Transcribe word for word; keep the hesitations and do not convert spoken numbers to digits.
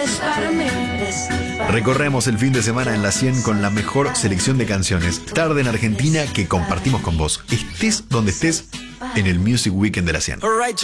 Recorremos el fin de semana en la cien con la mejor selección de canciones. Tarde en Argentina que compartimos con vos. Estés donde estés en el Music Weekend de la cien.